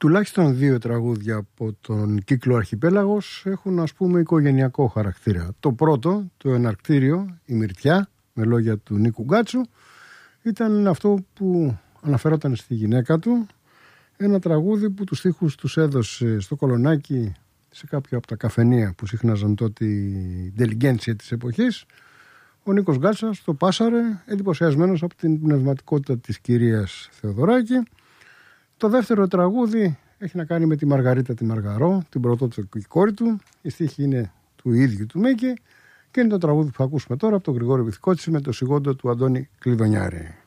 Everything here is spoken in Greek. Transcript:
Τουλάχιστον 2 τραγούδια από τον κύκλο Αρχιπέλαγος έχουν, ας πούμε, οικογενειακό χαρακτήρα. Το πρώτο, το εναρκτήριο, η Μυρτιά, με λόγια του Νίκου Γκάτσου, ήταν αυτό που αναφερόταν στη γυναίκα του. Ένα τραγούδι που τους στίχους τους έδωσε στο Κολονάκι, σε κάποιο από τα καφενεία που σύχναζαν τότε η ντελιγκέντσια της εποχής. Ο Νίκος Γκάτσας το πάσαρε, εντυπωσιασμένος από την πνευματικότητα της κυρίας Θεοδωράκη. Το δεύτερο τραγούδι έχει να κάνει με τη Μαργαρίτα τη Μαργαρό, την πρωτότοκη κόρη του. Η στίχη είναι του ίδιου του Μίκη και είναι το τραγούδι που θα ακούσουμε τώρα από τον Γρηγόρη Βυθικότση με το σιγόντο του Αντώνη Κλειδονιάρη.